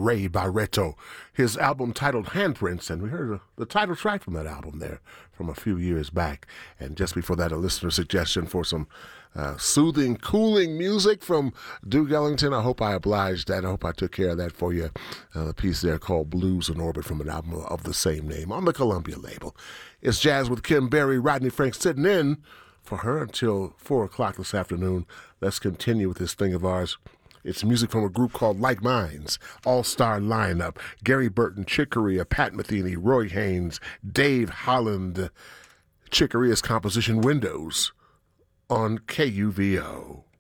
Ray Barretto, his album titled Handprints, and we heard the title track from that album there from a few years back. And just before that, a listener suggestion for some soothing, cooling music from Duke Ellington. I hope I obliged that. I hope I took care of that for you. The piece there called Blues in Orbit from an album of the same name on the Columbia label. It's Jazz with Kim Berry, Rodney Frank sitting in for her until 4 o'clock this afternoon. Let's continue with this thing of ours. It's music from a group called Like Minds, all-star lineup. Gary Burton, Chick Corea, Pat Metheny, Roy Haynes, Dave Holland. Chick Corea's composition Windows on KUVO.